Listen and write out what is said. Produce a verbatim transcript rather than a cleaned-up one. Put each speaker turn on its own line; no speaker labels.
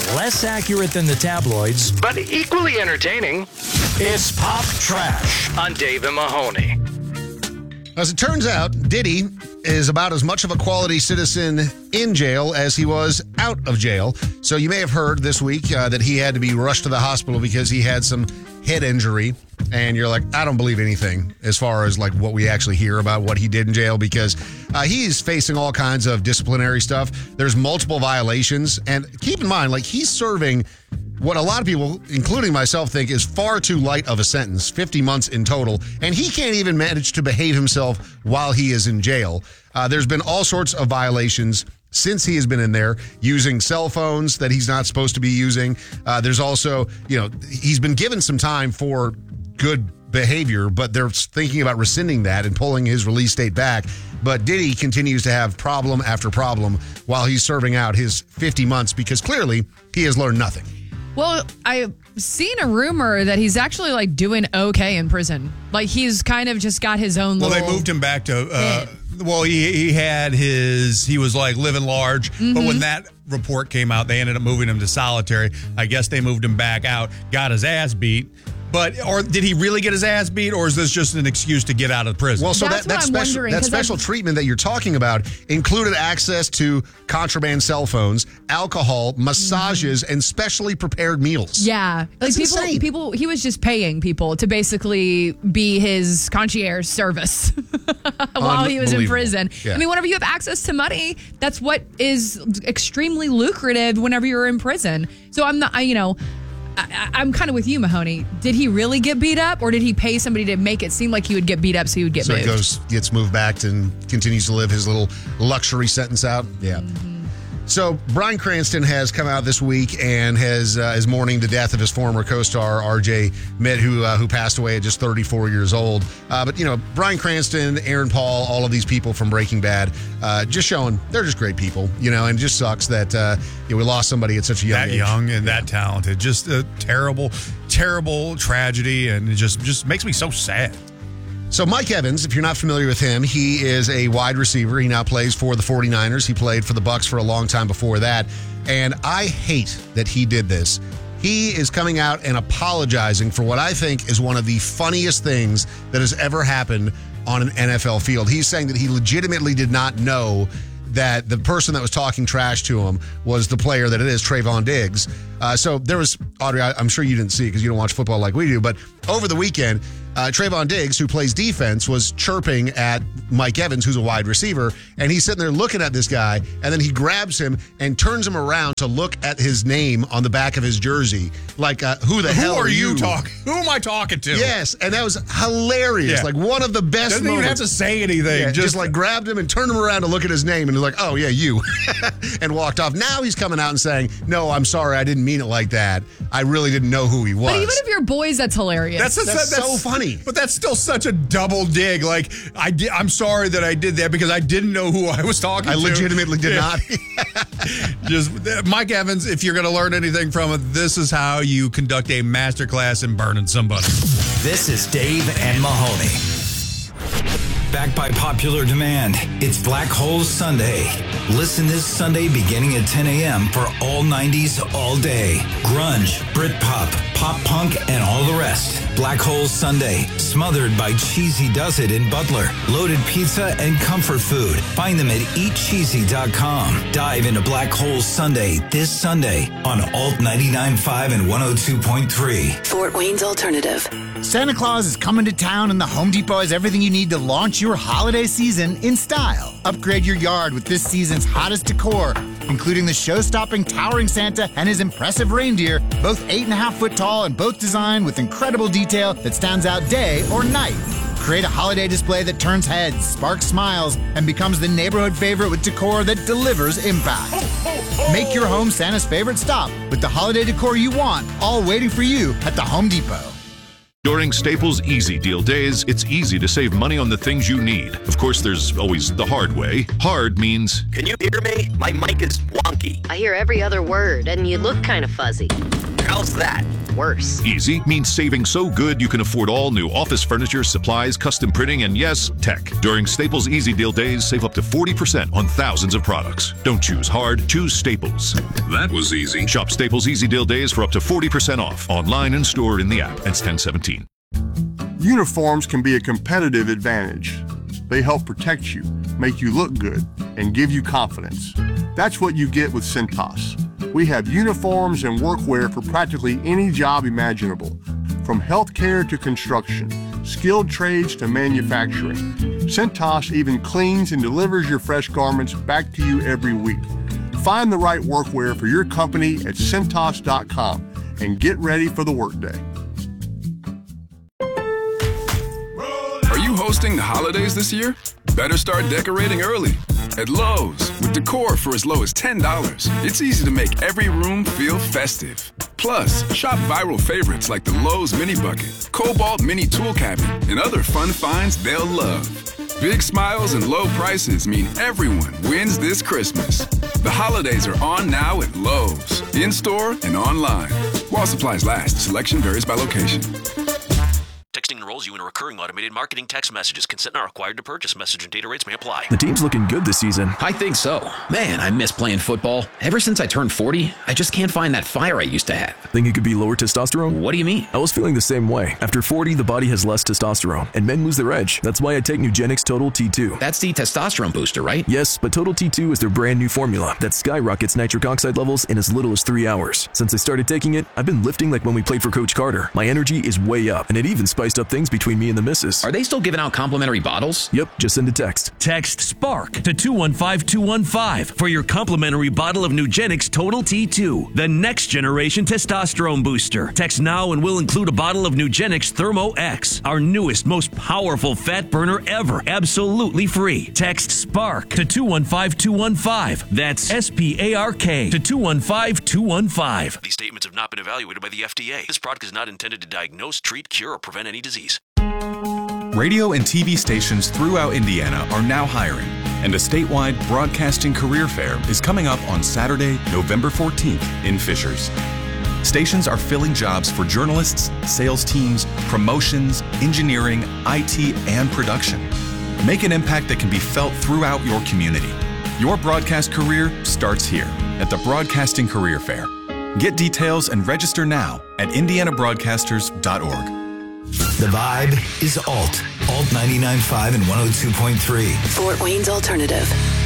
Less accurate than the tabloids, but equally entertaining. It's Pop Trash on Dave and Mahoney.
As it turns out, Diddy is about as much of a quality citizen in jail as he was out of jail. So you may have heard this week uh, that he had to be rushed to the hospital because he had some head injury. And you're like, I don't believe anything as far as like what we actually hear about what he did in jail, because uh, he's facing all kinds of disciplinary stuff. There's multiple violations. And keep in mind, like, he's serving what a lot of people, including myself, think is far too light of a sentence, fifty months in total. And he can't even manage to behave himself while he is in jail. Uh, there's been all sorts of violations since he has been in there, using cell phones that he's not supposed to be using. Uh, there's also, you know, he's been given some time for good behavior, but they're thinking about rescinding that and pulling his release date back. But Diddy continues to have problem after problem while he's serving out his fifty months, because clearly he has learned nothing.
Well, I've seen a rumor that he's actually like doing okay in prison. Like, he's kind of just got his own
well,
little...
Well, they moved him back to... Uh, well, he he had his... He was like living large. Mm-hmm. But when that report came out, they ended up moving him to solitary. I guess they moved him back out, got his ass beat. But, or did he really get his ass beat, or is this just an excuse to get out of prison?
Well, so
That's
that, that special, that special treatment that you're talking about included access to contraband cell phones, alcohol, massages, mm. and specially prepared meals.
Yeah.
That's
like people,
insane.
people, he was just paying people to basically be his concierge service while he was in prison.
Yeah.
I mean, whenever you have access to money, that's what is extremely lucrative whenever you're in prison. So I'm not, I, you know... I, I'm kind of with you, Mahoney. Did he really get beat up, or did he pay somebody to make it seem like he would get beat up so he would get
so
moved?
So he goes, gets moved back and continues to live his little luxury sentence out? Yeah.
Mm-hmm.
So Bryan Cranston has come out this week and has uh, is mourning the death of his former co-star R J Med, who uh, who passed away at just thirty-four years old. Uh, but you know, Bryan Cranston, Aaron Paul, all of these people from Breaking Bad, uh, just showing they're just great people. You know, and it just sucks that uh, you know, we lost somebody at such a young
that
age.
young and that talented. Just a terrible, terrible tragedy, and it just just makes me so sad.
So Mike Evans, if you're not familiar with him, he is a wide receiver. He now plays for the forty-niners. He played for the Bucs for a long time before that. And I hate that he did this. He is coming out and apologizing for what I think is one of the funniest things that has ever happened on an N F L field. He's saying that he legitimately did not know that the person that was talking trash to him was the player that it is, Trayvon Diggs. Uh, so there was, Audrey, I, I'm sure you didn't see it because you don't watch football like we do, but over the weekend, uh, Trayvon Diggs, who plays defense, was chirping at Mike Evans, who's a wide receiver, and he's sitting there looking at this guy, and then he grabs him and turns him around to look at his name on the back of his jersey. Like, uh, who the
who
hell
are,
are
you
you
talking? Who am I talking to?
Yes, and that was hilarious.
Yeah.
Like, one of the best
Doesn't
moments.
even have to say anything.
Yeah, just,
just
like grabbed him and turned him around to look at his name and was like, oh, yeah, you. And walked off. Now he's coming out and saying, no, I'm sorry, I didn't mean it like that. I really didn't know who he was.
But even if you're boys, that's hilarious.
That's, that's, that's so funny.
But that's still such a double dig. Like, I did, I'm sorry that I did that because I didn't know who I was talking
I
to.
I legitimately did
yeah.
not.
Just Mike Evans, if you're going to learn anything from it, this is how you conduct a masterclass in burning somebody.
This is Dave and Mahoney. Backed by popular demand, it's Black Hole Sunday. Listen this Sunday beginning at ten a.m. for all nineties all day. Grunge, Britpop, pop punk, and all the rest. Black Hole Sunday, smothered by Cheesy Does It in Butler. Loaded pizza and comfort food. Find them at eat cheesy dot com. Dive into Black Hole Sunday this Sunday on Alt ninety-nine point five and one oh two point three.
Fort Wayne's Alternative.
Santa Claus is coming to town, and the Home Depot has everything you need to launch your holiday season in style. Upgrade your yard with this season's hottest decor, including the show-stopping towering Santa and his impressive reindeer, both eight and a half foot tall and both designed with incredible detail that stands out day or night. Create a holiday display that turns heads, sparks smiles, and becomes the neighborhood favorite with decor that delivers impact. Make your home Santa's favorite stop with the holiday decor you want, all waiting for you at the Home Depot.
During Staples Easy Deal Days, it's easy to save money on the things you need. Of course, there's always the hard way. Hard means...
Can you hear me? My mic is wonky.
I hear every other word, and you look kind of fuzzy.
How's that?
sounds worse.
Easy means saving so good you can afford all new office furniture, supplies, custom printing, and yes, tech. During Staples Easy Deal Days, save up to forty percent on thousands of products. Don't choose hard, choose Staples. That was easy. Shop Staples Easy Deal Days for up to forty percent off, online and store in the app. It's ten seventeen.
Uniforms can be a competitive advantage. They help protect you, make you look good, and give you confidence. That's what you get with Cintas. We have uniforms and workwear for practically any job imaginable, from healthcare to construction, skilled trades to manufacturing. Cintas even cleans and delivers your fresh garments back to you every week. Find the right workwear for your company at Cintas dot com and get ready for the workday.
Are you hosting the holidays this year? Better start decorating early. At Lowe's, with decor for as low as ten dollars, it's easy to make every room feel festive. Plus, shop viral favorites like the Lowe's Mini Bucket, Cobalt Mini Tool Cabinet, and other fun finds they'll love. Big smiles and low prices mean everyone wins this Christmas. The holidays are on now at Lowe's, in-store and online. While supplies last, selection varies by location.
Texting enrolls you in a recurring automated marketing text messages. Consent not required to purchase. Message and data rates may apply.
The team's looking good this season.
I think so. Man, I miss playing football. Ever since I turned forty, I just can't find that fire I used to have.
Think it could be lower testosterone?
What do you mean?
I was feeling the same way. After forty, the body has less testosterone, and men lose their edge. That's why I take Nugenix Total T two.
That's the testosterone booster, right?
Yes, but Total T two is their brand new formula that skyrockets nitric oxide levels in as little as three hours. Since I started taking it, I've been lifting like when we played for Coach Carter. My energy is way up, and it even spiced up things between me and the missus.
Are they still giving out complimentary bottles?
Yep, just send a text.
Text SPARK to two one five two one five for your complimentary bottle of Nugenix Total T two, the next generation testosterone booster. Text now and we'll include a bottle of Nugenix Thermo X, our newest, most powerful fat burner ever, absolutely free. Text SPARK to two one five two one five. That's S P A R K to two one five two one five.
These statements have not been evaluated by the F D A. This product is not intended to diagnose, treat, cure, or prevent any disease.
Radio and T V stations throughout Indiana are now hiring, and a statewide broadcasting career fair is coming up on Saturday, November fourteenth in Fishers. Stations are filling jobs for journalists, sales teams, promotions, engineering, I T, and production. Make an impact that can be felt throughout your community. Your broadcast career starts here at the Broadcasting Career Fair. Get details and register now at indiana broadcasters dot org.
The vibe is Alt. Alt ninety-nine point five and one oh two point three.
Fort Wayne's Alternative.